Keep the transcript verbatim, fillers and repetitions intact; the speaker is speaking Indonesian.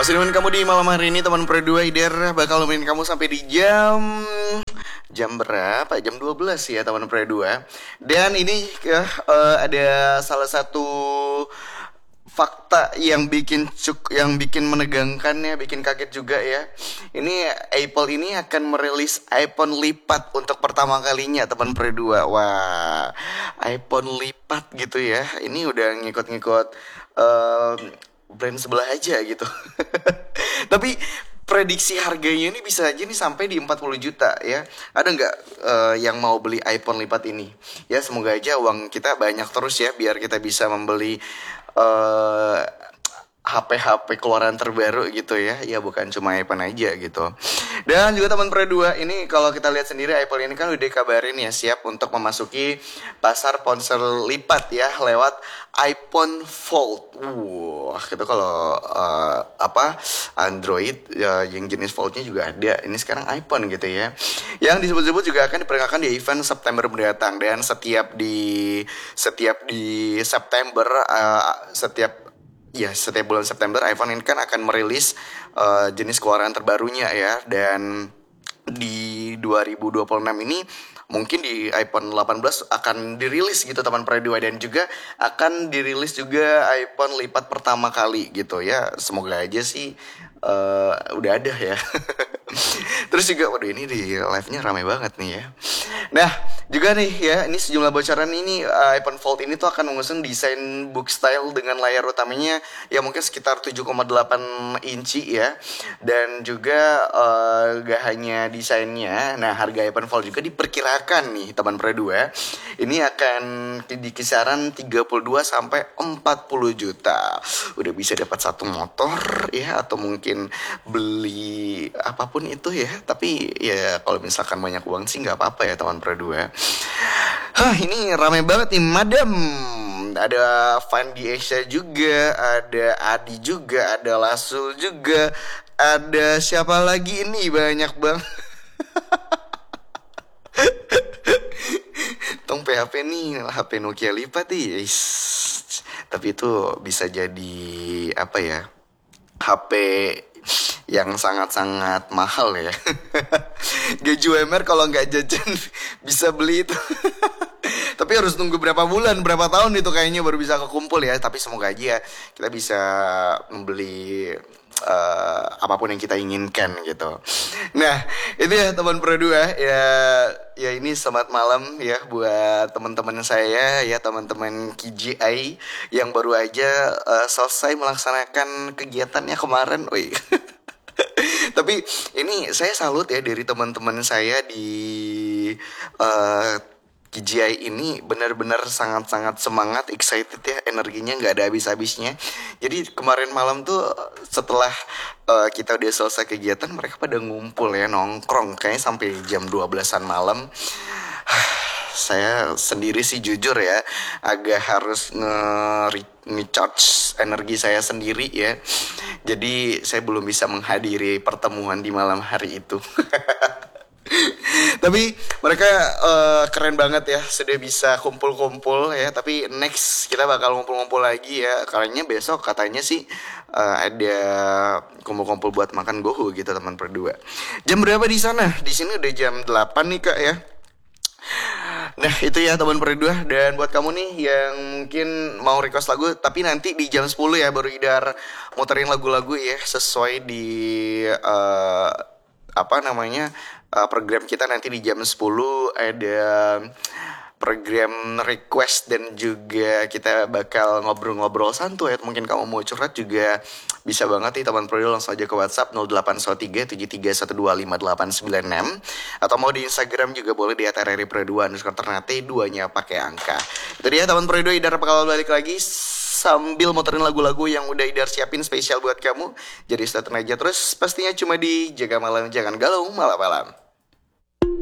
Masih nemenin kamu di malam hari ini teman Pro dua. Ider bakal nemenin kamu sampai di jam Jam berapa? Jam dua belas ya teman Pro dua. Dan ini ya, uh, ada salah satu fakta yang bikin cuk yang bikin menegangkan ya, bikin kaget juga ya. Ini Apple ini akan merilis iPhone lipat untuk pertama kalinya teman Pro dua. Wah, iPhone lipat gitu ya. Ini udah ngikut-ngikut um, brand sebelah aja gitu. Tapi prediksi harganya ini bisa aja nih sampai di empat puluh juta ya. Ada nggak uh, yang mau beli iPhone lipat ini? Ya semoga aja uang kita banyak terus ya, biar kita bisa membeli uh, H P-H P keluaran terbaru gitu ya. Ya bukan cuma iPhone aja gitu. Dan juga teman Pro dua, ini kalau kita lihat sendiri Apple ini kan udah dikabarin ya siap untuk memasuki pasar ponsel lipat ya lewat iPhone Fold. Wah, itu kalau uh, apa Android ya, yang jenis Fold-nya juga ada. Ini sekarang iPhone gitu ya. Yang disebut-sebut juga akan diperkenalkan di event September mendatang, dan setiap di setiap di September uh, setiap Ya, setiap bulan September iPhone ini kan akan merilis uh, jenis keluaran terbarunya ya. Dan di dua ribu dua puluh enam ini mungkin di iPhone delapan belas akan dirilis gitu teman Pro dua. Dan juga akan dirilis juga iPhone lipat pertama kali gitu ya. Semoga aja sih uh, udah ada ya. Terus juga waduh, ini di live-nya ramai banget nih ya. Nah juga nih ya, ini sejumlah bocoran ini uh, iPhone Fold ini tuh akan mengusung desain book style dengan layar utamanya ya mungkin sekitar tujuh koma delapan inci ya. Dan juga uh, gak hanya desainnya, nah harga iPhone Fold juga diperkirakan nih teman Pro dua ini akan di kisaran tiga puluh dua sampai empat puluh juta. Udah bisa dapat satu motor ya, atau mungkin beli apapun itu ya. Tapi ya kalau misalkan banyak uang sih nggak apa-apa ya teman Pro dua. Hah, ini ramai banget nih madam. Ada Fandi Esya juga, ada Adi juga, ada Lasul juga, ada siapa lagi ini, banyak banget. Tong P H P nih, H P Nokia lipat nih. Tapi itu bisa jadi apa ya, H P yang sangat-sangat mahal ya. Gaji U M R kalau nggak jajan bisa beli itu. Tapi harus tunggu berapa bulan, berapa tahun itu kayaknya baru bisa kekumpul ya. Tapi semoga aja ya kita bisa membeli uh, apapun yang kita inginkan gitu. Nah itu ya teman Pro dua ya. Ya ini selamat malam ya buat teman-teman saya ya, teman-teman K J I yang baru aja uh, selesai melaksanakan kegiatannya kemarin. Wih. Tapi ini saya salut ya dari teman-teman saya di uh, K J I ini, benar-benar sangat-sangat semangat, excited ya, energinya nggak ada habis-habisnya. Jadi kemarin malam tuh setelah uh, kita udah selesai kegiatan, mereka pada ngumpul ya, nongkrong kayaknya sampai jam dua belasan malam. Saya sendiri sih jujur ya agak harus nge-recharge energi saya sendiri ya. Jadi saya belum bisa menghadiri pertemuan di malam hari itu. Tapi mereka uh, keren banget ya, sudah bisa kumpul-kumpul ya. Tapi next kita bakal ngumpul-ngumpul lagi ya. Karena besok katanya sih uh, ada kumpul-kumpul buat makan gohu gitu teman Pro dua. Jam berapa di sana? Di sini udah jam delapan nih Kak ya. Nah itu ya teman Pro dua. Dan buat kamu nih yang mungkin mau request lagu, tapi nanti di jam sepuluh ya baru Idar muterin lagu-lagu ya, sesuai di uh, apa namanya uh, program kita nanti di jam sepuluh ada program request. Dan juga kita bakal ngobrol-ngobrol santuy. Mungkin kamu mau curhat juga bisa banget nih teman Pro dua, langsung aja ke WhatsApp nol delapan satu tiga tujuh tiga satu dua lima delapan sembilan enam. Atau mau di Instagram juga boleh di at r r i pro dua underscore ternate, duanya pakai angka. Itu dia teman Pro dua, Idar bakal balik lagi sambil muterin lagu-lagu yang udah Idar siapin spesial buat kamu. Jadi stay tune aja terus, pastinya cuma di Jaga Malam Jangan Galau Malam-Malam.